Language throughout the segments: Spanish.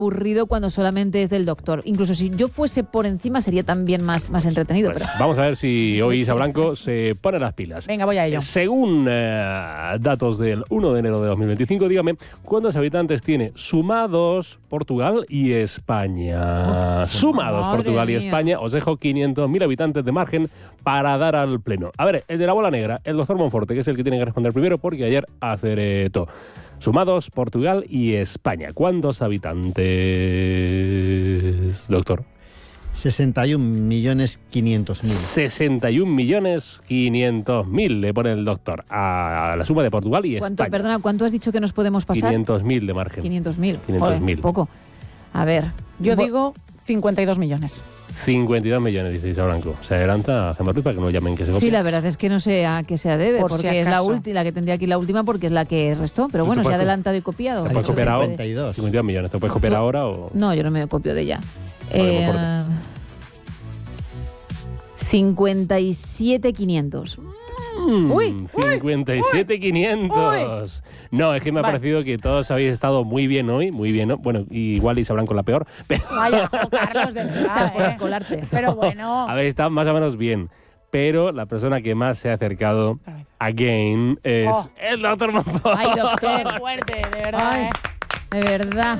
aburrido cuando solamente es del doctor. Incluso si yo fuese por encima sería también más entretenido. Pues pero... vamos a ver si hoy Isa Blanco se pone las pilas. Venga, voy a ello. Según datos del 1 de enero de 2025, dígame, ¿cuántos habitantes tiene sumados Portugal y España? Sumados Madre Portugal y mía. España, os dejo 500.000 habitantes de margen para dar al pleno. A ver, el de la bola negra, el doctor Monforte, que es el que tiene que responder primero porque ayer acertó. Sumados Portugal y España. ¿Cuántos habitantes, doctor? 61.500.000. 61.500.000 le pone el doctor a la suma de Portugal y ¿Cuánto, España. perdona, ¿cuánto has dicho que nos podemos pasar? 500.000 de margen. 500.000. 500.000. Joder, poco. A ver. Yo digo 52 millones. 52 millones, dice Isa Blanco. Se adelanta a Zamorri para que no llamen que se copia. Sí, la verdad es que no sé a qué se debe, Por porque si es la acaso. última, la que tendría aquí la última, porque es la que restó. Pero ¿Tú bueno, te se ha puedes adelantado y copiado. Ha ¿Te puedes dicho copiar ahora? 52. 52 millones. ¿Te puedes copiar ahora o...? No, yo no me copio de ella. Vale, muy fuerte. 57.500. Uy, 57.500. No, es que me ha Vale. parecido que todos habéis estado muy bien hoy, muy bien, ¿no? Bueno, igual Isa Blanco la peor, pero Vaya, Carlos, de verdad, por colarte. Pero bueno. habéis estado más o menos bien. Pero la persona que más se ha acercado Otra vez. again es Oh. el doctor Monforte. Ay, Qué doctor. fuerte, de verdad, Ay, ¿eh? de verdad.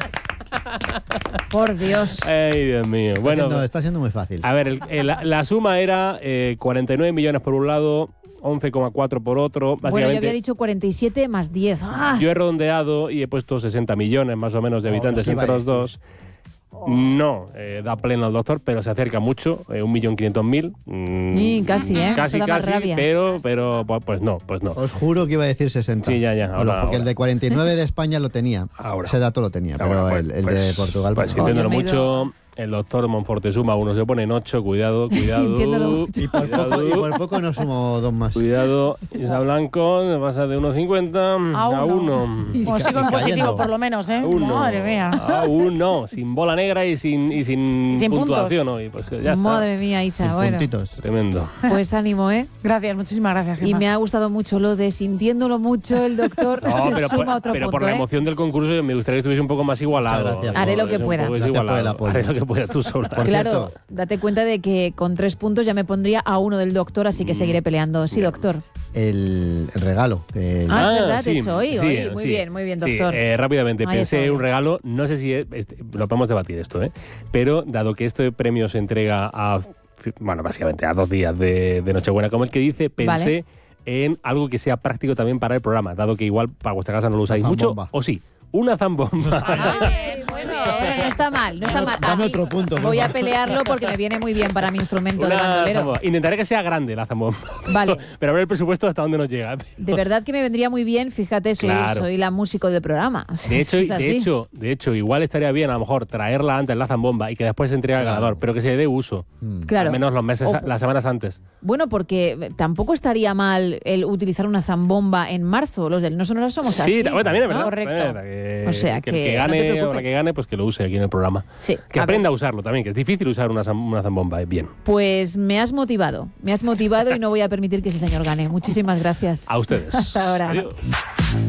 Por Dios. Ay, Dios mío. Bueno, Está siendo muy fácil. a ver, la suma era 49 millones por un lado, 11,4 por otro. Bueno, yo Básicamente, había dicho 47 más 10. ¡Ah! yo he redondeado y he puesto 60 millones más o menos de habitantes ¿qué iba entre a los decir? dos. No, da pleno al doctor, pero se acerca mucho, 1.500.000. Sí, casi, ¿eh? Casi, Eso da más casi, rabia. pero pues no. Os juro que iba a decir 60. Sí, ya, ahora, porque el ahora. de 49 de España lo tenía. Ahora. Ese dato lo tenía, Ahora, pero pues, el de Portugal... Pues no. sintiéndolo Yo me he mucho, el doctor Monforte suma uno, se pone en 8, cuidado. Sintiéndolo mucho. Y por poco no sumo dos más. Cuidado, Isa Blanco, me pasa de 1,50 a 1. Como sigo en positivo, cayendo. por lo menos, ¿eh? Uno. Madre mía. A 1, sin bola negra y sin Sin puntuación hoy. Pues que ya Madre mía, Isa. Sin Bueno, puntitos. está. Tremendo. pues ánimo, ¿eh? Gracias, muchísimas gracias, Y Gemma. me ha gustado mucho lo de sintiéndolo mucho el doctor. No, pero, suma otro pero punto, por la ¿eh? emoción del concurso me gustaría que estuviese un poco más igualado. Muchas gracias. Haré lo que Es un pueda. poco Gracias por el desigualado. apoyo. Haré lo que pueda tú sola. Por Claro, cierto, date cuenta de que con 3 puntos ya me pondría a 1 del doctor, así que seguiré peleando. Sí, doctor. el regalo. Que Ah, es verdad, sí, de hecho, hoy. sí, Muy sí. bien, Sí, doctor. rápidamente, Ahí pensé está. un regalo, no sé si lo podemos debatir esto, pero dado que este premio se entrega básicamente a 2 días de Nochebuena, como el que dice, pensé en algo que sea práctico también para el programa, dado que igual para vuestra casa no lo usáis mucho, zambomba. o sí, una zambomba. Ay, bueno, no está mal, no está mal. Dame A mí otro punto, por voy a favor. pelearlo porque me viene muy bien para mi instrumento de Una bandolero. zambomba. Intentaré que sea grande la zambomba. Vale. Pero a ver el presupuesto hasta dónde nos llega. De verdad que me vendría muy bien, fíjate, Claro. soy la músico del programa. De hecho, Es así. de hecho, igual estaría bien a lo mejor traerla antes la zambomba y que después se entregue al Claro. ganador, pero que se dé uso. Claro. Al menos los meses, O- las semanas antes. Bueno, porque tampoco estaría mal el utilizar una zambomba en marzo. Los del No Sonoras somos así. Sí, bueno, también es ¿no? verdad. Correcto. también es verdad O sea, el que que no te gane o preocupes. la que gane, pues que lo use aquí en el programa. Sí, Que a aprenda ver. a usarlo también, que es difícil usar una zambomba. Bien. Pues me has motivado y no voy a permitir que ese señor gane. Muchísimas gracias. A ustedes. Hasta ahora. Adiós.